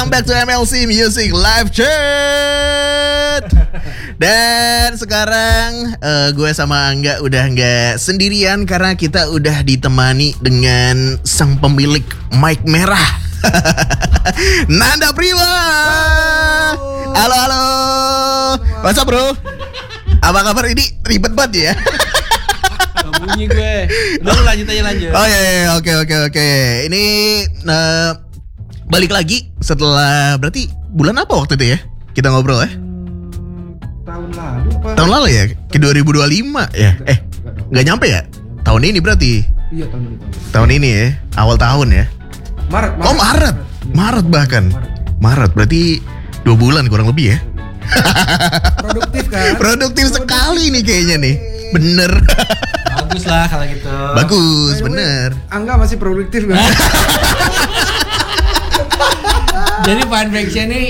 back to MLC Music Live Chat. Dan sekarang gue sama Angga udah nggak sendirian karena kita udah ditemani dengan sang pemilik mic merah. Nanda Priwa. Halo. What's up bro? Apa kabar? Ini ribet banget ya. Bunyi gue. Udah lanjut. Oh iya, oke. Ini balik lagi setelah berarti bulan apa waktu itu ya? Kita ngobrol ya? Tahun lalu apa? Tahun lalu ya? Ke 2025 ya? Nggak nyampe ya? Tahun ini berarti? Iya tahun ini. Tahun ini ya? Awal tahun ya? Maret. Oh Maret bahkan. Maret berarti 2 bulan kurang lebih ya? Produktif kan? Produktif sekali nih kayaknya nih. Bener. Bagus lah kalau gitu. Bagus, bener. Angga masih produktif kan? Jadi fun fact-nya nih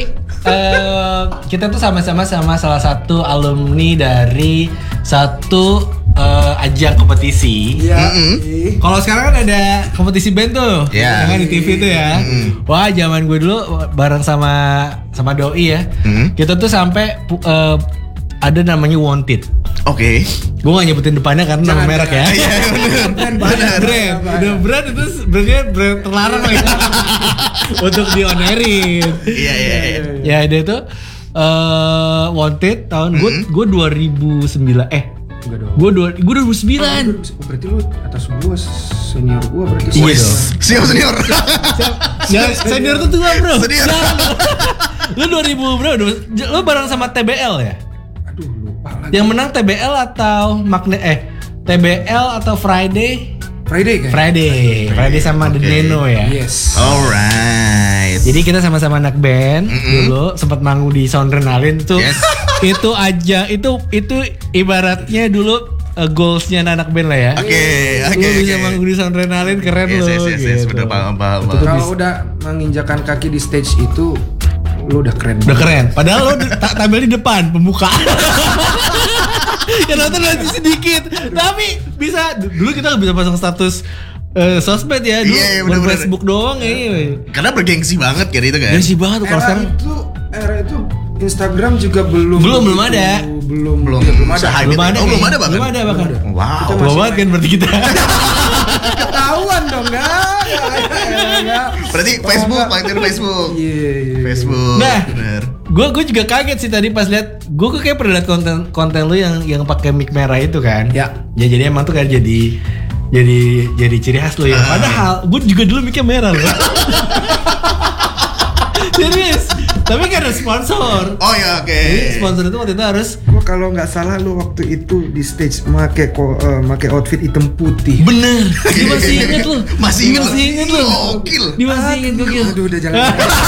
kita tuh sama-sama salah satu alumni dari satu ajang kompetisi. Iya. Kalau sekarang kan ada kompetisi band tuh, Iya. yang di TV tuh ya. Wah, zaman gue dulu bareng sama Doi ya. Kita tuh sampai ada namanya Wanted. Oke. Gue gak nyebutin depannya karena nama merek ya. Iya bener. Brand itu sebenarnya brand terlarang lah ya. Untuk di-onerin. Iya. Ya dia tuh Wanted tahun gue 2009 Enggak dong. gue 2009. Berarti lu atas gua, senior gua berarti. Iya dong. Siap senior. Ya senior tuh tua bro. Senior. Lu 2000 bro. Lu bareng sama TBL ya? Aduh lupa lagi. Yang menang TBL atau TBL atau Friday Friday sama The Oke. Neno ya. Yes. Alright. Jadi kita sama-sama anak band dulu sempat manggung di Soundrenalin tuh. Yes. Itu aja itu ibaratnya dulu goalsnya anak band lah ya. Oke. Lu bisa manggung di Soundrenalin keren Yes, lu. yes, gitu. bener paham. Kalau udah menginjakan kaki di stage itu, lu udah keren. Udah keren. Padahal lu tampil di depan pembukaan. Ya nonton nanti sedikit. Tapi bisa dulu kita nggak bisa pasang status sosmed ya dulu. Iya, Buat bener-bener. Facebook doang ya. Karena bergengsi banget kan itu kan. Gengsi banget kalau sekarang. Era itu Instagram juga belum ada. Belum ada. Se-hype itu. Oh, belum ada bahkan. Belum ada bahkan. Wow. Kita Tua banget kan berarti kita. Ketahuan dong enggak. Berarti Facebook, pakai Facebook. Iya. Facebook. Nah, bener. gue juga kaget sih tadi pas lihat. Gue kayak pernah lihat konten lu yang pakai mic merah itu kan. Ya. Jadi emang tuh kayak jadi ciri khas lu ya. Padahal gue juga dulu micnya merah loh. Serius. Tapi kan ada sponsor. Oh ya, oke. Jadi sponsor itu waktu itu harus. Gua kalau nggak salah lu waktu itu di stage make outfit hitam putih. Bener. Dia masih inget lu. Masih inget lu. Gokil. Dia masih inget gokil. Aduh udah jangan.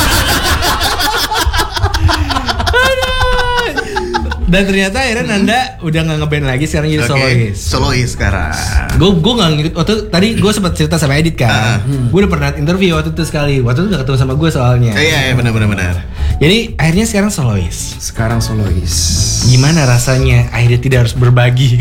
Dan ternyata akhirnya Nanda udah nggak ngeband lagi, sekarang jadi solois. Solois sekarang. Gue nggak ngikut. Waktu tadi gue sempat cerita sama Edit kan. Gue udah pernah interview waktu itu sekali. Waktu itu nggak ketemu sama gue soalnya. Iya, benar. Jadi akhirnya sekarang solois. Sekarang solois. Gimana rasanya akhirnya tidak harus berbagi?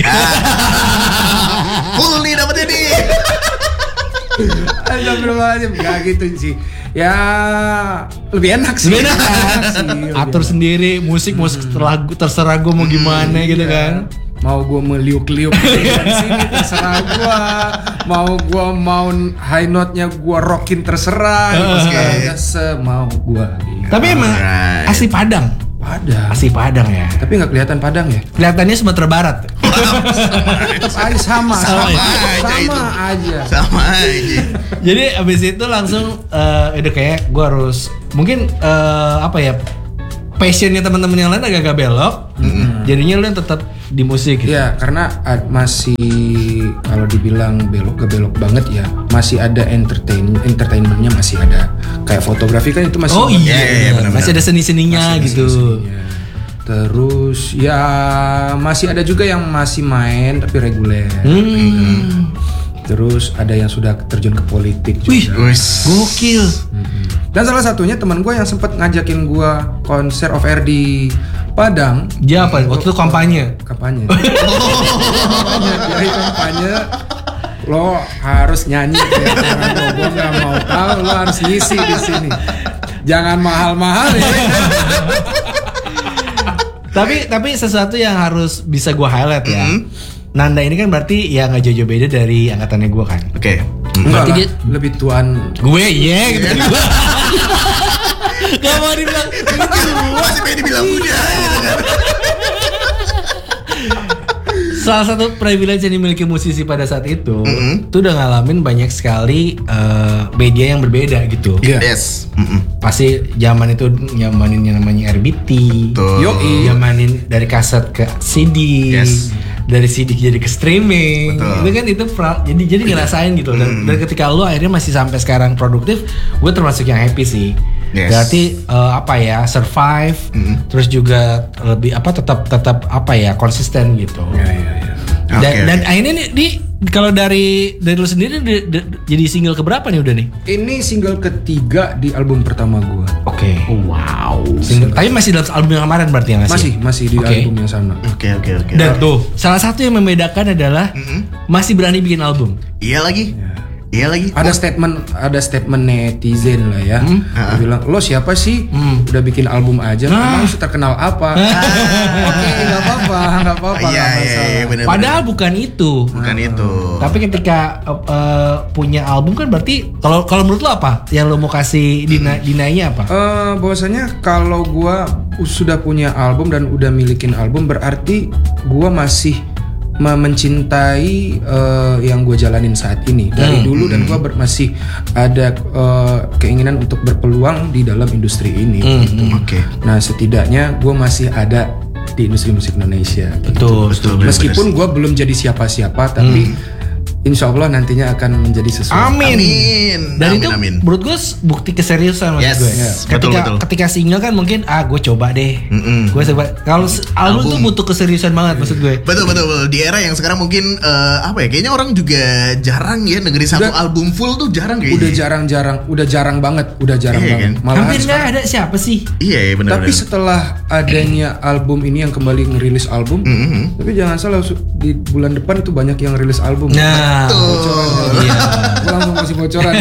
Full nih dapet ini. Astagfirullahaladzim. Gak gitu sih. Ya lebih enak sih. Lebih enak. Lebih Atur enak. sendiri musik terserah gue mau gimana gitu Iya. kan. Mau gue meliuk-liuk dari sini terserah gue. Mau high note-nya gue rockin terserah. Gitu. Semau gue. Tapi emang asli Padang. Asli Padang ya. Tapi nggak kelihatan Padang ya? Kelihatannya Sumatera Barat. Tetap aja sama aja. Sama aja. Jadi abis itu langsung udah kayak gue harus mungkin passionnya teman-teman yang lain agak belok. Jadinya lu yang tetap di musik gitu. Iya, karena masih kalau dibilang belok gak belok banget ya, masih ada entertainmentnya masih ada. Kayak fotografi kan itu masih. Oh iya, Iya, benar-benar. masih ada seni-seninya masih ada gitu. seni-seninya. Terus ya masih ada juga yang masih main tapi reguler. Terus ada yang sudah terjun ke politik juga. Wih, gokil. Dan salah satunya teman gue yang sempat ngajakin gue konser off air di Padang. Dia apa? Waktu itu kampanye. Kampanye. Kampanye. Lo harus nyanyi ya. Gue nggak mau tahu, lo harus ngisi di sini. Jangan mahal-mahal ya. Tapi sesuatu yang harus bisa gue highlight ya. Nanda ini kan berarti ya nggak jauh-jauh beda dari angkatannya gue kan. Oke. Enggak Berarti lah, dia- lebih tuan. Gue gitu. Gak mau dibilang Masih pengen dibilang muda. salah satu privilege yang dimiliki musisi pada saat itu, tuh udah ngalamin banyak sekali media yang berbeda gitu. Iya. Yes. Pasti zaman itu nyamanin yang namanya RBT, Tuh. Yoi. nyamanin dari kaset ke CD, Yes. dari CD jadi ke streaming. Betul. Itu kan jadi ngerasain gitu. Dan ketika lu akhirnya masih sampai sekarang produktif, gue termasuk yang happy sih. Yes. Berarti survive, terus juga lebih tetap konsisten gitu. Iya. Dan akhirnya nih kalau dari lu sendiri jadi single keberapa nih udah nih? Ini single ketiga di album pertama gue. Oke. Wow. Tapi masih dalam album yang kemarin berarti ya nggak sih? Masih di Oke. album yang sama. Oke. Dan tuh salah satu yang membedakan adalah masih berani bikin album. Iya lagi. Ada statement netizen lah ya. Dia bilang, lo siapa sih? Udah bikin album aja. Emang terkenal apa? Oke, nggak apa-apa, nggak masalah. Bener. Padahal bukan itu. Bukan itu. Tapi ketika punya album kan berarti kalau menurut lo apa? Yang lo mau kasih dinainya apa? Bahwasanya kalau gua sudah punya album dan udah milikin album, berarti gua masih mencintai yang gue jalanin saat ini dari dulu, dan gue masih ada keinginan untuk berpeluang di dalam industri ini. Gitu. Oke. Nah, setidaknya gue masih ada di industri musik Indonesia. Betul. Meskipun gue belum jadi siapa-siapa, tapi insya Allah nantinya akan menjadi sesuatu. Amin. Dan itu menurut gue bukti keseriusan maksud Yes. gue. Betul. Ketika single kan mungkin gue coba deh. Gue coba. Kalau album tuh butuh keseriusan banget maksud gue. Betul. Di era yang sekarang mungkin kayaknya orang juga jarang ya dengerin satu album full tuh jarang kayaknya. Udah jarang banget. Kan? Malahan Hampir nggak sekarang- ada siapa sih? Iya benar. Tapi setelah adanya album ini yang kembali ngerilis album, tapi jangan salah, di bulan depan itu banyak yang rilis album. Nah, Bocoran. iya. Gue langsung kasih bocoran.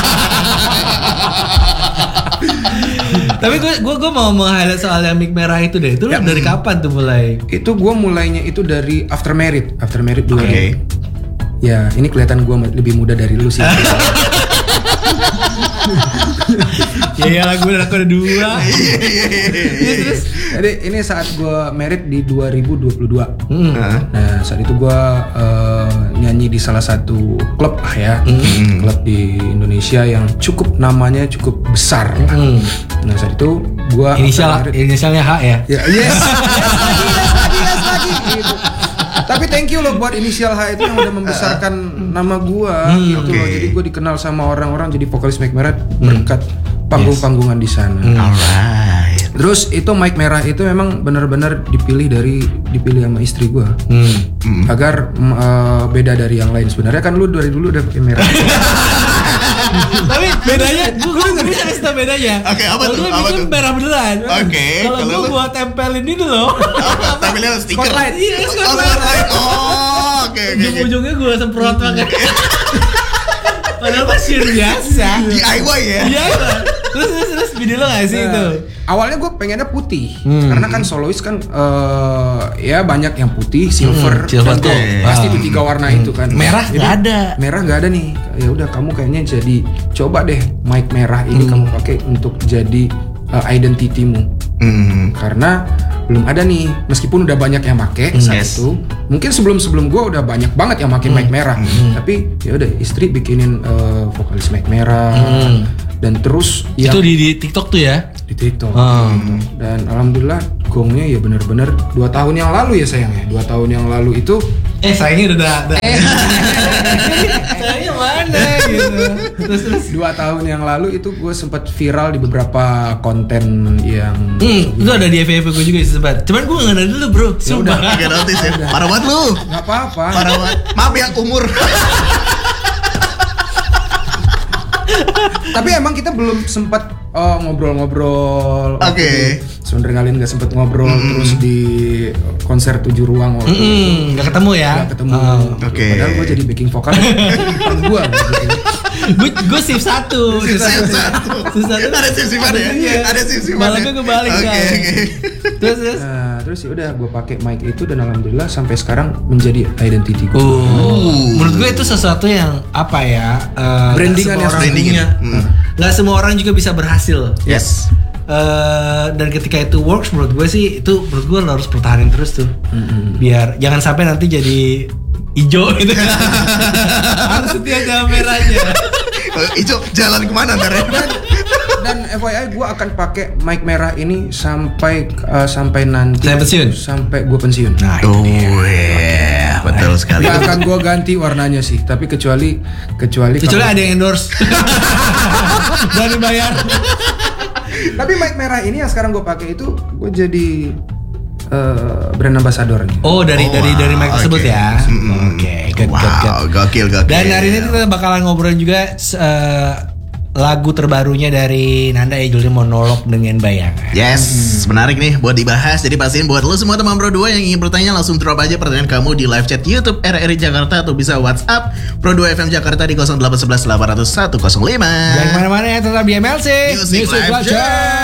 Tapi gue mau meng-highlight soal yang mic merah itu deh. Itu lu dari kapan tuh mulai? Itu gue mulainya itu dari After Merit 2. Oke. Ya, ini kelihatan gue lebih muda dari lu sih. Ya lagu udah dua. Terus jadi ini saat gue merit di 2022. Nah, saat itu gue nyanyi di salah satu klub klub di Indonesia yang namanya cukup besar. Nah, saat itu gue Inisialnya H ya. ya, yes lagi gitu. Tapi thank you loh buat inisial H itu yang udah membesarkan nama gua gitu loh. Jadi gua dikenal sama orang-orang jadi vokalis Mike Merah berkat panggung-panggungan di sana. Alright. Terus itu Mike Merah itu memang benar-benar dipilih sama istri gua. Agar beda dari yang lain. Sebenarnya kan lu dari dulu udah pakai merah. Tapi bedanya, gue bisa kasih tau bedanya. Oke, apa tuh? Kalau Apa gue tuh? merah beneran. Oke, Kalau kalau gue lu? buat tempelin itu loh. Tampilnya stiker. Spotlight. Iya, Oh, spotlight. spotlight. Oh, oke. Ujung-ujungnya gue semprot pakai. Padahal masih biasa. DIY ya. Iya. Terus video lo gak sih itu? Awalnya gue pengennya putih, karena kan solois kan ya banyak yang putih, silver, silver dan tuh. gold. Pasti itu 3 warna itu kan. Merah Jadi, nggak ada. Merah nggak ada nih. Ya udah kamu kayaknya jadi coba deh mic merah ini kamu pakai untuk jadi identitimu. Karena belum ada nih, meskipun udah banyak yang make saat Yes. itu. Mungkin sebelum gue udah banyak banget yang makin mic merah. Tapi ya udah istri bikinin vokalis mic merah. Dan terus Itu di TikTok tuh ya? di TikTok. Dan alhamdulillah gongnya ya benar-benar 2 tahun yang lalu ya sayang ya. 2 tahun yang lalu itu Sayangnya udah sayangnya mana gitu. Terus 2 tahun yang lalu itu gue sempat viral di beberapa konten yang itu ada di FYP gue juga sih sempat. Cuman gue nggak ada dulu bro. Sumpah. Gak notice ya. Parah banget lu. nggak apa-apa. Parah banget. Maaf ya umur. Tapi emang kita belum sempat ngobrol-ngobrol. Oke. Soundrengalin nggak sempet ngobrol, terus di konser 7 ruang waktu Nggak ketemu ya? nggak ketemu. Oke. Padahal gue jadi backing vokal depan gue. Gue shift 1. Ada sip-sipan ya? Iya. Ada sip-sipan Malah ya? gue kebalik Oke, kan. oke. Terus. Nah, terus ya udah gue pakai mic itu dan alhamdulillah sampai sekarang menjadi identity gue. Menurut gue itu sesuatu yang apa ya? Brandingan yang brandingnya. Nggak semua orang juga bisa berhasil. Yes. Dan ketika itu works, menurut gue sih itu menurut gue harus pertahanin terus tuh. Biar jangan sampai nanti jadi hijau gitu. Harus setia sama merahnya. Ijo jalan kemana ntar ya? Dan FYI gue akan pakai mic merah ini sampai nanti Sampai pensiun? sampai gue pensiun. Nah, Oh iya, betul sekali. Gak akan gue ganti warnanya sih, tapi kecuali kecuali kalau- ada yang endorse. Dan dibayar. Tapi mic merah ini yang sekarang gue pakai itu gue jadi brand ambassador. Oh, dari mic tersebut oke. ya. Oke, good. Wow, gokil. Dan hari ini kita bakalan ngobrolin juga lagu terbarunya dari Nanda ya, judulnya Monolog dengan Bayangan. Yes, menarik nih buat dibahas. Jadi pastiin buat lo semua teman Pro 2 yang ingin bertanya langsung drop aja pertanyaan kamu di live chat YouTube RRI Jakarta atau bisa WhatsApp Pro 2 FM Jakarta di 0811 800 105. Jangan kemana-mana ya, tetap di MLC Music Live Chat.